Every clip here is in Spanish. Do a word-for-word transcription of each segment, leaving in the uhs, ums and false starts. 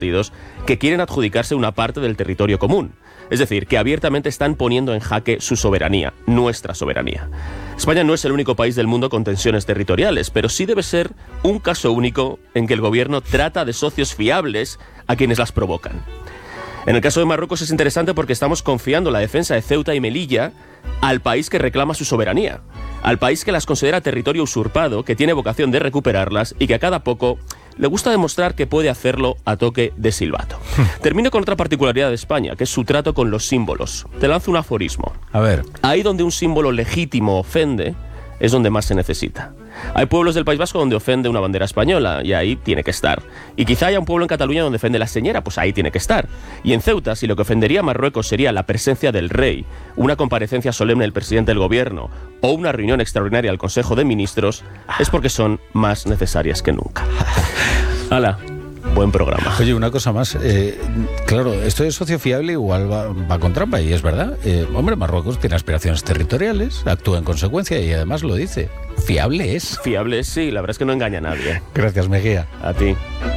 partidos que quieren adjudicarse una parte del territorio común. Es decir, que abiertamente están poniendo en jaque su soberanía, nuestra soberanía. España no es el único país del mundo con tensiones territoriales, pero sí debe ser un caso único en que el gobierno trata de socios fiables a quienes las provocan. En el caso de Marruecos es interesante porque estamos confiando la defensa de Ceuta y Melilla al país que reclama su soberanía, al país que las considera territorio usurpado, que tiene vocación de recuperarlas y que a cada poco le gusta demostrar que puede hacerlo a toque de silbato. Termino con otra particularidad de España, que es su trato con los símbolos. Te lanzo un aforismo. A ver. Ahí donde un símbolo legítimo ofende, es donde más se necesita. Hay pueblos del País Vasco donde ofende una bandera española, y ahí tiene que estar. Y quizá haya un pueblo en Cataluña donde ofende la señera, pues ahí tiene que estar. Y en Ceuta, si lo que ofendería a Marruecos sería la presencia del rey, una comparecencia solemne del presidente del gobierno o una reunión extraordinaria del Consejo de Ministros, es porque son más necesarias que nunca. ¡Hala! Buen programa. Oye, una cosa más. Eh, claro, esto de socio fiable igual va, va con trampa, y es verdad. Eh, hombre, Marruecos tiene aspiraciones territoriales, actúa en consecuencia y además lo dice. Fiable es. Fiable es, sí. La verdad es que no engaña a nadie. Gracias, Mejía. A ti.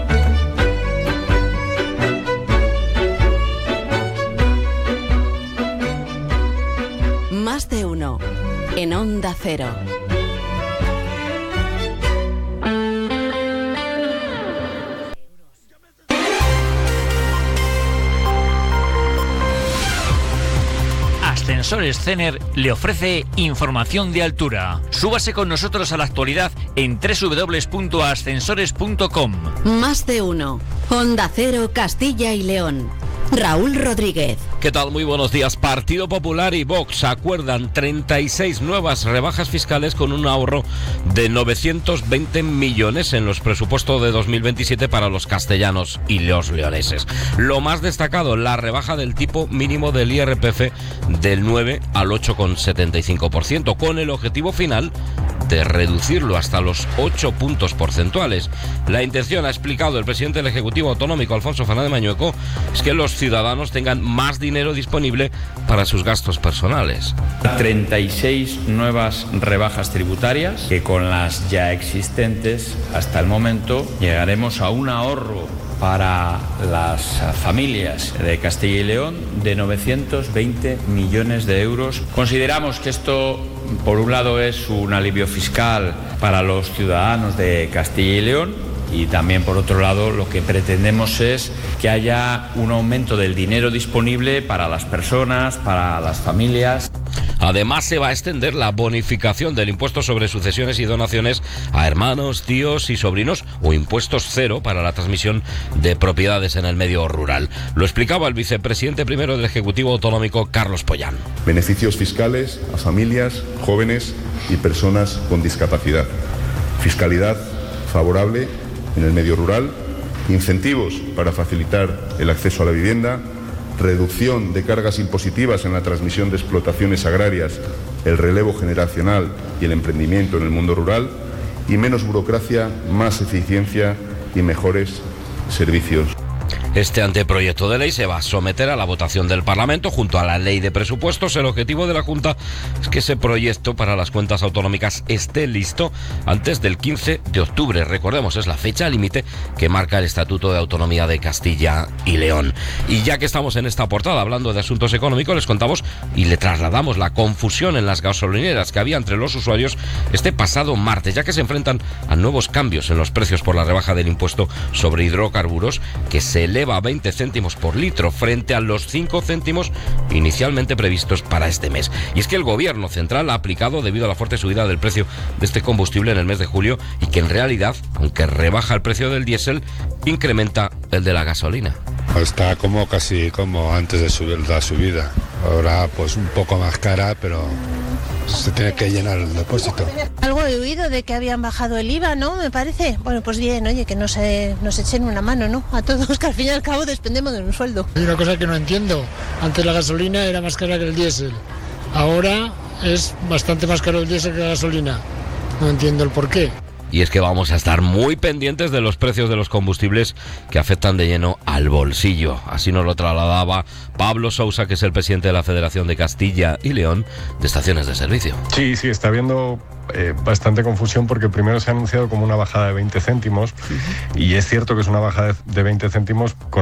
Más de uno. En Onda Cero. Ascensores Cener le ofrece información de altura. Súbase con nosotros a la actualidad en doble u doble u doble u punto ascensores punto com. Más de uno. Onda Cero, Castilla y León. Raúl Rodríguez. ¿Qué tal? Muy buenos días. Partido Popular y Vox acuerdan treinta y seis nuevas rebajas fiscales con un ahorro de novecientos veinte millones en los presupuestos de dos mil veintisiete para los castellanos y los leoneses. Lo más destacado, la rebaja del tipo mínimo del I R P F del nueve al ocho coma setenta y cinco por ciento, con el objetivo final de reducirlo hasta los ocho puntos porcentuales. La intención, ha explicado el presidente del Ejecutivo Autonómico, Alfonso Fernández Mañueco, es que los ciudadanos tengan más dinero disponible para sus gastos personales. treinta y seis nuevas rebajas tributarias que, con las ya existentes hasta el momento, llegaremos a un ahorro para las familias de Castilla y León de novecientos veinte millones de euros. Consideramos que esto, por un lado, es un alivio fiscal para los ciudadanos de Castilla y León, y también, por otro lado, lo que pretendemos es que haya un aumento del dinero disponible para las personas, para las familias. Además, se va a extender la bonificación del impuesto sobre sucesiones y donaciones a hermanos, tíos y sobrinos, o impuestos cero para la transmisión de propiedades en el medio rural. Lo explicaba el vicepresidente primero del Ejecutivo Autonómico, Carlos Pollán. Beneficios fiscales a familias, jóvenes y personas con discapacidad. Fiscalidad favorable en el medio rural, incentivos para facilitar el acceso a la vivienda, reducción de cargas impositivas en la transmisión de explotaciones agrarias, el relevo generacional y el emprendimiento en el mundo rural, y menos burocracia, más eficiencia y mejores servicios. Este anteproyecto de ley se va a someter a la votación del Parlamento junto a la ley de presupuestos. El objetivo de la Junta es que ese proyecto para las cuentas autonómicas esté listo antes del quince de octubre. Recordemos, es la fecha límite que marca el Estatuto de Autonomía de Castilla y León. Y ya que estamos en esta portada hablando de asuntos económicos, les contamos y le trasladamos la confusión en las gasolineras que había entre los usuarios este pasado martes, ya que se enfrentan a nuevos cambios en los precios por la rebaja del impuesto sobre hidrocarburos, que se eleva a veinte céntimos por litro frente a los cinco céntimos inicialmente previstos para este mes. Y es que el gobierno central ha aplicado, debido a la fuerte subida del precio de este combustible en el mes de julio, y que en realidad, aunque rebaja el precio del diésel, incrementa el de la gasolina. Está como casi como antes de subir la subida. Ahora pues un poco más cara, pero se tiene que llenar el depósito. Algo he oído de que habían bajado el I V A, ¿no? Me parece. Bueno, pues bien, oye, que nos, eh, nos echen una mano, ¿no? A todos, que al fin y al cabo dependemos de un sueldo. Hay una cosa que no entiendo. Antes la gasolina era más cara que el diésel. Ahora es bastante más caro el diésel que la gasolina. No entiendo el porqué. Y es que vamos a estar muy pendientes de los precios de los combustibles que afectan de lleno al bolsillo. Así nos lo trasladaba Pablo Sousa, que es el presidente de la Federación de Castilla y León de Estaciones de Servicio. Sí, sí, está habiendo eh, bastante confusión, porque primero se ha anunciado como una bajada de veinte céntimos, uh-huh. y es cierto que es una bajada de veinte céntimos con